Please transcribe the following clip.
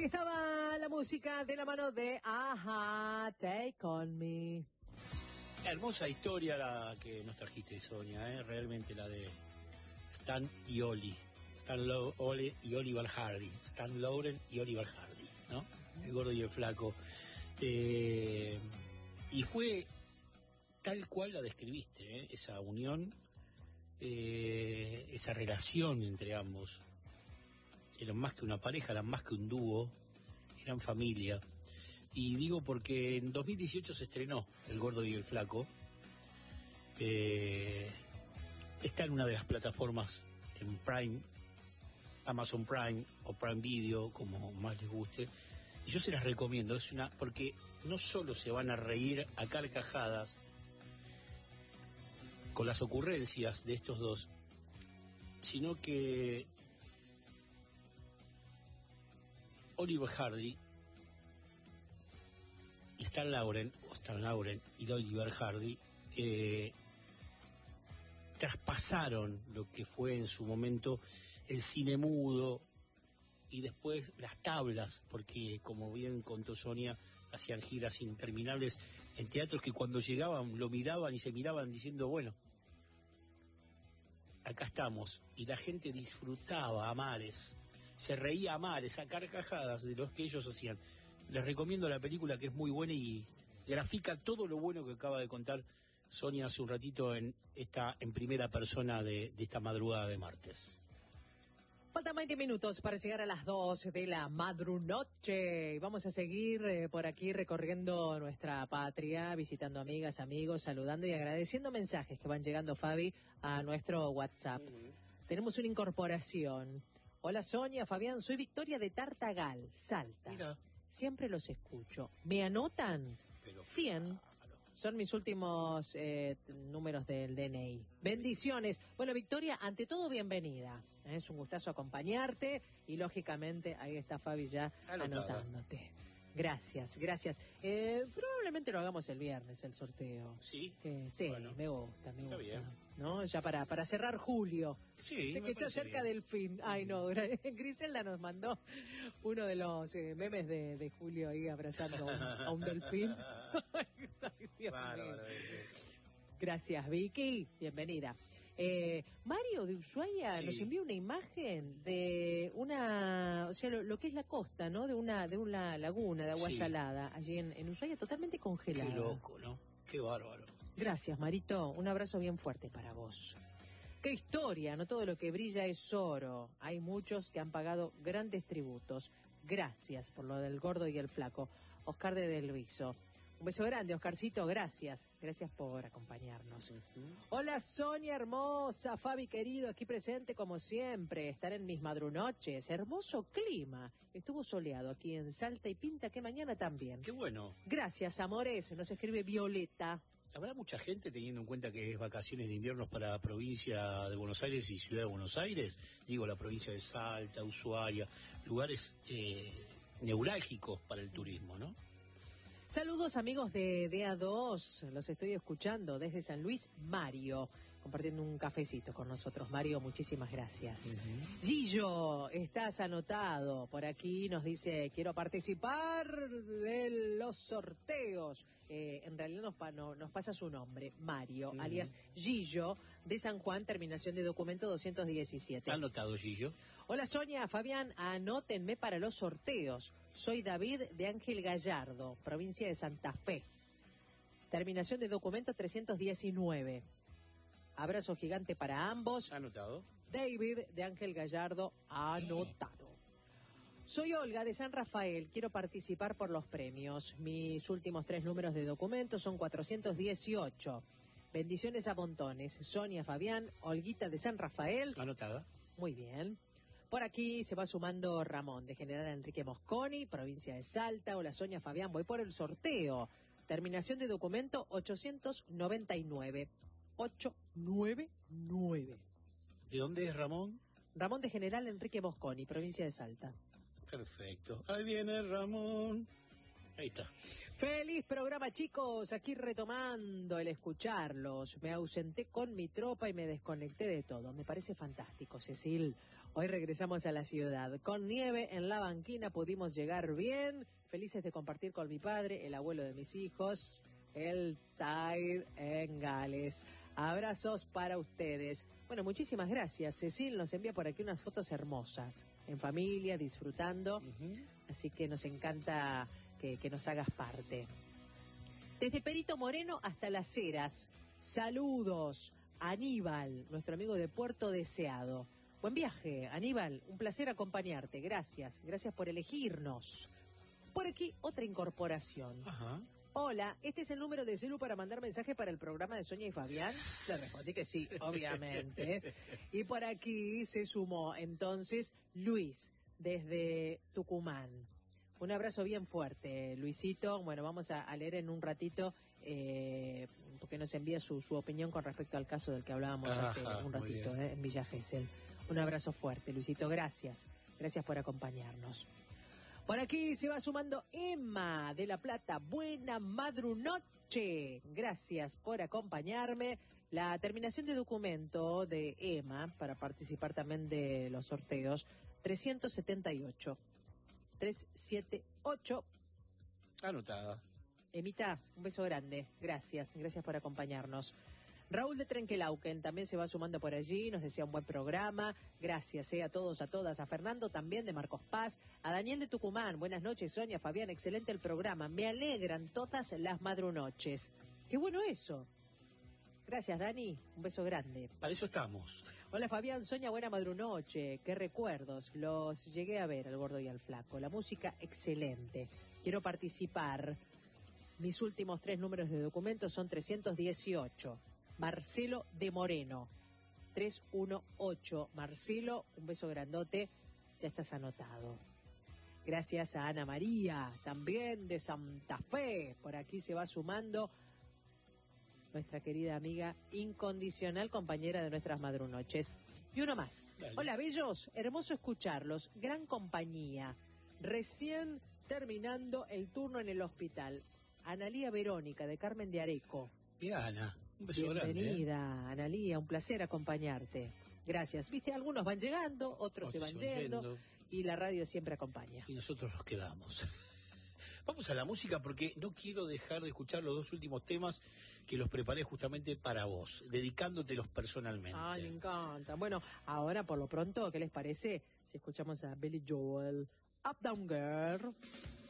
Ahí estaba la música de la mano de Ajá, Take On Me. Hermosa historia la que nos trajiste, Sonia, realmente la de Stan y Oli. Oli y Oliver Hardy. Stan Laurel y Oliver Hardy, ¿no? El gordo y el flaco. Y fue tal cual la describiste, esa unión, esa relación entre ambos. Eran más que una pareja, eran más que un dúo, eran familia. Y digo porque en 2018 se estrenó El Gordo y el Flaco. Está en una de las plataformas en Prime, Amazon Prime o Prime Video, como más les guste. Y yo se las recomiendo, porque no solo se van a reír a carcajadas con las ocurrencias de estos dos, sino que Oliver Hardy y Stan Laurel y Oliver Hardy traspasaron lo que fue en su momento el cine mudo y después las tablas, porque como bien contó Sonia, hacían giras interminables en teatros que cuando llegaban lo miraban y se miraban diciendo, bueno, acá estamos, y la gente disfrutaba a mares, se reía a mares, a carcajadas de los que ellos hacían. Les recomiendo la película, que es muy buena y grafica todo lo bueno que acaba de contar Sonia hace un ratito en primera persona de esta madrugada de martes. Faltan 20 minutos para llegar a las 2 de la madrunoche. Vamos a seguir por aquí recorriendo nuestra patria, visitando amigas, amigos, saludando y agradeciendo mensajes que van llegando, Fabi, a nuestro WhatsApp. Tenemos una incorporación. Hola Sonia, Fabián, soy Victoria de Tartagal, Salta. Mira. Siempre los escucho. ¿Me anotan? Pero 100. Son mis últimos números del DNI. Bendiciones. Bueno, Victoria, ante todo, bienvenida. Es un gustazo acompañarte y, lógicamente, ahí está Fabi ya anotándote. Gracias. Probablemente lo hagamos el viernes, el sorteo. ¿Sí? Sí, bueno, me gusta. Bien. ¿No? Ya para cerrar julio. Sí, que está cerca bien. del fin. Ay, no, Griselda nos mandó uno de los memes de Julio ahí abrazando a un delfín. Ay, Dios mío. Gracias, Vicky. Bienvenida. Mario de Ushuaia nos envió una imagen de una, o sea, lo que es la costa, ¿no? De una laguna de agua salada allí en Ushuaia, totalmente congelada. Qué loco, ¿no? Qué bárbaro. Gracias, Marito. Un abrazo bien fuerte para vos. Qué historia, no todo lo que brilla es oro. Hay muchos que han pagado grandes tributos. Gracias por lo del gordo y el flaco. Oscar de Del Viso. Un beso grande, Oscarcito, gracias. Gracias por acompañarnos. Hola, Sonia hermosa, Fabi querido, aquí presente como siempre. Estar en mis madrunoches. Hermoso clima. Estuvo soleado aquí en Salta y pinta que mañana también. Qué bueno. Gracias, amores. Nos escribe Violeta. ¿Habrá mucha gente, teniendo en cuenta que es vacaciones de invierno para la provincia de Buenos Aires y Ciudad de Buenos Aires? Digo, la provincia de Salta, Ushuaia, lugares neurálgicos para el turismo, ¿no? Saludos amigos de DA2, los estoy escuchando desde San Luis, Mario, compartiendo un cafecito con nosotros. Mario, muchísimas gracias. Gillo, estás anotado, por aquí nos dice, quiero participar de los sorteos. En realidad nos pasa su nombre, Mario, alias Gillo, de San Juan, terminación de documento 217. Anotado, Gillo. Hola Sonia, Fabián, anótenme para los sorteos. Soy David de Ángel Gallardo, provincia de Santa Fe. Terminación de documento 319. Abrazo gigante para ambos. Anotado. David de Ángel Gallardo, anotado. Soy Olga de San Rafael, quiero participar por los premios. Mis últimos 3 números de documento son 418. Bendiciones a montones. Sonia, Fabián, Olguita de San Rafael. Anotada. Muy bien. Por aquí se va sumando Ramón, de General Enrique Mosconi, provincia de Salta. Hola Sonia, Fabián, voy por el sorteo. Terminación de documento 899. 899. ¿De dónde es Ramón? Ramón de General Enrique Mosconi, provincia de Salta. Perfecto. Ahí viene Ramón. Ahí está. Feliz programa, chicos. Aquí retomando el escucharlos. Me ausenté con mi tropa y me desconecté de todo. Me parece fantástico, Cecil. Hoy regresamos a la ciudad. Con nieve en la banquina pudimos llegar bien. Felices de compartir con mi padre, el abuelo de mis hijos, el Tide en Gales. Abrazos para ustedes. Bueno, muchísimas gracias. Cecil nos envía por aquí unas fotos hermosas. En familia, disfrutando. Así que nos encanta que nos hagas parte. Desde Perito Moreno hasta Las Heras. Saludos. Aníbal, nuestro amigo de Puerto Deseado. Buen viaje, Aníbal. Un placer acompañarte. Gracias. Gracias por elegirnos. Por aquí otra incorporación. Ajá. Hola, este es el número de celu para mandar mensaje para el programa de Sonia y Fabián. Le respondí que sí, obviamente. Y por aquí se sumó entonces Luis, desde Tucumán. Un abrazo bien fuerte, Luisito. Bueno, vamos a leer en un ratito, porque nos envía su opinión con respecto al caso del que hablábamos hace un ratito, en Villa Gesell. Un abrazo fuerte, Luisito. Gracias. Gracias por acompañarnos. Por aquí se va sumando Emma de La Plata. Buena madrunoche. Gracias por acompañarme. La terminación de documento de Emma para participar también de los sorteos 378. 378. Anotada. Emita, un beso grande. Gracias. Gracias por acompañarnos. Raúl de Trenquelauquen también se va sumando por allí, nos decía un buen programa, gracias a todos, a todas, a Fernando también de Marcos Paz, a Daniel de Tucumán, buenas noches Sonia, Fabián, excelente el programa, me alegran todas las madrunoches. Qué bueno eso. Gracias Dani, un beso grande. Para eso estamos. Hola Fabián, Sonia, buena madrunoche, qué recuerdos, los llegué a ver al Gordo y al Flaco, la música excelente, quiero participar, mis últimos 3 números de documento son 318. Marcelo de Moreno, 318. Marcelo, un beso grandote, ya estás anotado. Gracias a Ana María, también de Santa Fe. Por aquí se va sumando nuestra querida amiga incondicional, compañera de nuestras madrunoches. Y uno más. Dale. Hola, bellos, hermoso escucharlos, gran compañía. Recién terminando el turno en el hospital. Analía Verónica, de Carmen de Areco. Mira, Ana. Un beso bienvenida, grande, Analía, un placer acompañarte. Gracias. Viste, algunos van llegando, otros se van yendo, y la radio siempre acompaña. Y nosotros nos quedamos. Vamos a la música porque no quiero dejar de escuchar los 2 últimos temas que los preparé justamente para vos, dedicándotelos personalmente. Ay, me encanta. Bueno, ahora por lo pronto, ¿qué les parece si escuchamos a Billy Joel, Up Down Girl?